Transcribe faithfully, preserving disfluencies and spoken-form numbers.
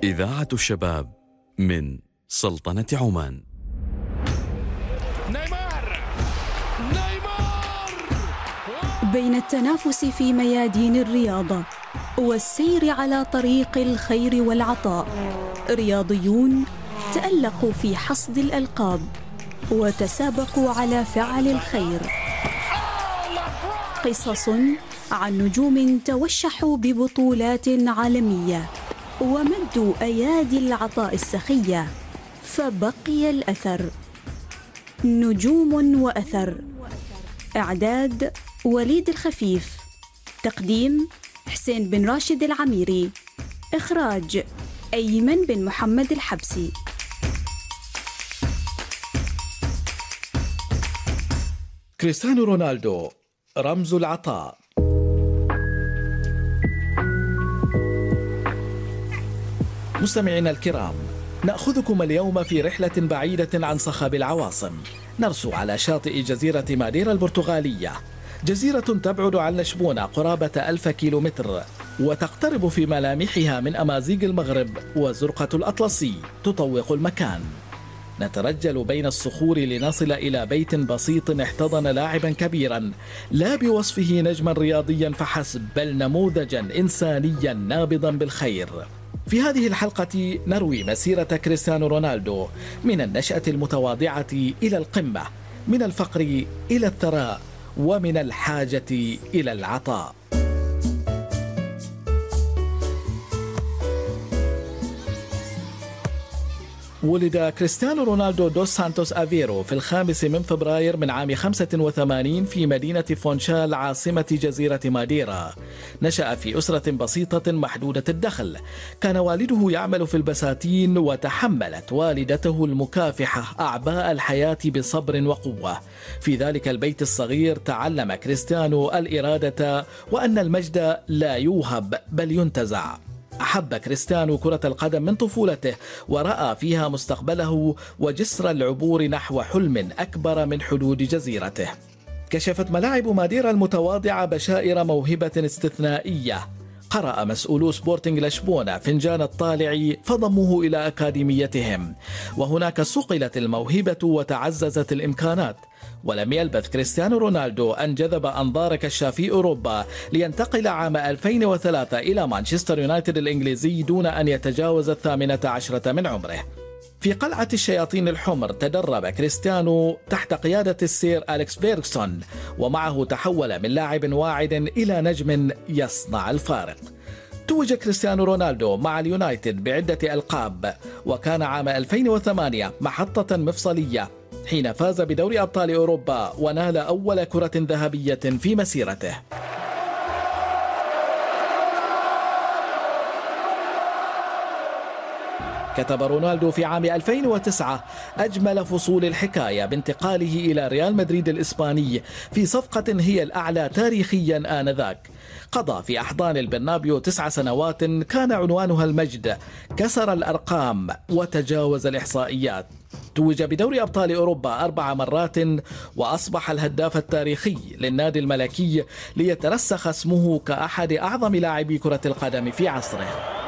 إذاعة الشباب من سلطنة عمان. نيمار نيمار بين التنافس في ميادين الرياضة والسير على طريق الخير والعطاء، رياضيون تألقوا في حصد الألقاب وتسابقوا على فعل الخير. قصص عن نجوم توشحوا ببطولات عالمية ومدوا أيادي العطاء السخية فبقي الأثر. نجوم وأثر. إعداد وليد الخفيف. تقديم حسين بن راشد العميري. إخراج أيمن بن محمد الحبسي. كريستيانو رونالدو رمز العطاء. مستمعينا الكرام، نأخذكم اليوم في رحلة بعيدة عن صخب العواصم، نرسو على شاطئ جزيرة ماديرا البرتغالية، جزيرة تبعد عن لشبونة قرابة ألف كيلومتر، وتقترب في ملامحها من أمازيغ المغرب وزرقة الأطلسي تطوق المكان. نترجل بين الصخور لنصل إلى بيت بسيط احتضن لاعبا كبيرا، لا بوصفه نجما رياضيا فحسب، بل نموذجا إنسانيا نابضا بالخير. في هذه الحلقة نروي مسيرة كريستيانو رونالدو من النشأة المتواضعة إلى القمة، من الفقر إلى الثراء، ومن الحاجة إلى العطاء. ولد كريستيانو رونالدو دوس سانتوس أفيرو في الخامس من فبراير من عام خمسة وثمانين في مدينة فونشال عاصمة جزيرة ماديرا. نشأ في أسرة بسيطة محدودة الدخل، كان والده يعمل في البساتين، وتحملت والدته المكافحة أعباء الحياة بصبر وقوة. في ذلك البيت الصغير تعلم كريستيانو الإرادة وأن المجد لا يوهب بل ينتزع. أحب كريستيانو كرة القدم من طفولته، ورأى فيها مستقبله وجسر العبور نحو حلم أكبر من حدود جزيرته. كشفت ملاعب ماديرا المتواضعة بشائر موهبة استثنائية. قرأ مسؤولو سبورتنج لشبونة فنجان الطالع فضموه إلى أكاديميتهم، وهناك صقلت الموهبة وتعززت الإمكانات. ولم يلبث كريستيانو رونالدو أن جذب أنظار كشافي أوروبا لينتقل عام ألفين وثلاثة إلى مانشستر يونايتد الإنجليزي دون أن يتجاوز الثامنة عشرة من عمره. في قلعة الشياطين الحمر تدرب كريستيانو تحت قيادة السير أليكس فيرغسون، ومعه تحول من لاعب واعد إلى نجم يصنع الفارق. توج كريستيانو رونالدو مع اليونايتد بعدة ألقاب، وكان عام ألفين وثمانية محطة مفصلية حين فاز بدوري أبطال أوروبا ونال أول كرة ذهبية في مسيرته. كتب رونالدو في عام ألفين وتسعة أجمل فصول الحكاية بانتقاله إلى ريال مدريد الإسباني في صفقة هي الأعلى تاريخيا آنذاك. قضى في أحضان البرنابيو تسع سنوات كان عنوانها المجد، كسر الأرقام وتجاوز الإحصائيات. توج بدوري أبطال أوروبا أربع مرات، وأصبح الهداف التاريخي للنادي الملكي، ليترسخ اسمه كأحد أعظم لاعبي كرة القدم في عصره.